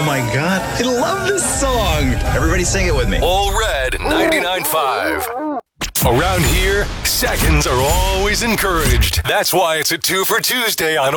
my God. I love this song. Everybody sing it with me. All Red 99.5. Around here, seconds are always encouraged. That's why it's a 2 for Tuesday on